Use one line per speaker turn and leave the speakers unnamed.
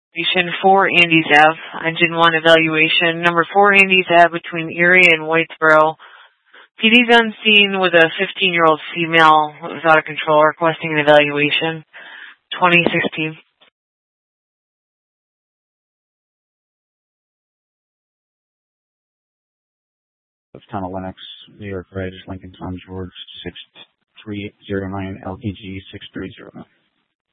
Station 4 Andes Ave, Engine 1 evaluation. Number 4 Andes Ave between Erie and Whitesboro. PD's on scene with a 15-year-old female who was out of control requesting an evaluation. 2016.
Of Tunnel Lennox, New York Reg, Lincoln Tom George, 6309 LPG 6309.